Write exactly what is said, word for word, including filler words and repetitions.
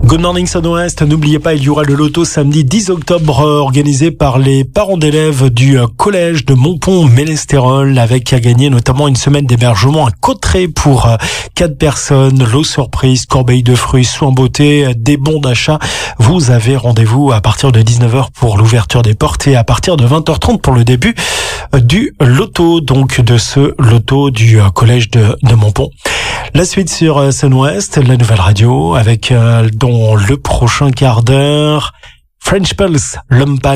Good Morning Sud-Ouest, n'oubliez pas, il y aura le loto samedi dix octobre organisé par les parents d'élèves du collège de Montpont-Ménestérol avec à gagner notamment une semaine d'hébergement à Cauterets pour quatre personnes, lot surprise, corbeille de fruits, soins beauté, des bons d'achat. Vous avez rendez-vous à partir de dix-neuf heures pour l'ouverture des portes et à partir de vingt heures trente pour le début du loto, donc de ce loto du collège de, de Montpont. La suite sur Sud-Ouest, la nouvelle radio avec euh, dans le prochain quart d'heure French Pulse, l'homme pâle.